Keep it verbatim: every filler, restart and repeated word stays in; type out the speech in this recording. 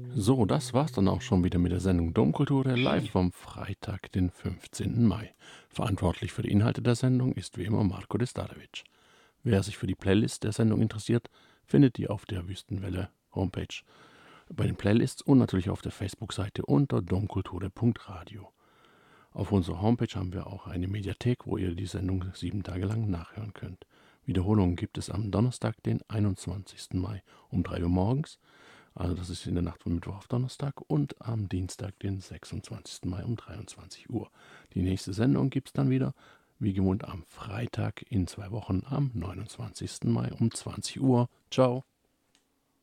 So, das war's dann auch schon wieder mit der Sendung Domkultur live vom Freitag, den fünfzehnten Mai. Verantwortlich für die Inhalte der Sendung ist wie immer Marko Destarevic. Wer sich für die Playlist der Sendung interessiert, findet die auf der Wüstenwelle Homepage, bei den Playlists und natürlich auf der Facebook-Seite unter domkulture punkt radio. Auf unserer Homepage haben wir auch eine Mediathek, wo ihr die Sendung sieben Tage lang nachhören könnt. Wiederholungen gibt es am Donnerstag, den einundzwanzigsten Mai um drei Uhr morgens. Also das ist in der Nacht von Mittwoch auf Donnerstag, und am Dienstag, den sechsundzwanzigsten Mai um dreiundzwanzig Uhr. Die nächste Sendung gibt es dann wieder, wie gewohnt, am Freitag in zwei Wochen am neunundzwanzigsten Mai um zwanzig Uhr. Ciao.